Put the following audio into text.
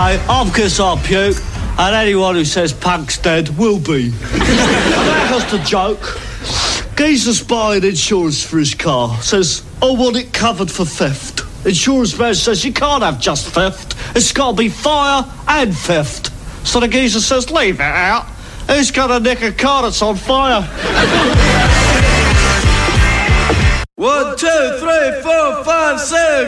Okay, I'm Kiss Our Puke, and anyone who says Punk's dead will be. That was the joke. Geezer's buying insurance for his car. Says, I want it covered for theft. Insurance man says, you can't have just theft. It's got to be fire and theft. So the geezer says, leave it out. Who's going to nick a car that's on fire? 1, 2, 3, 4, 5, 6.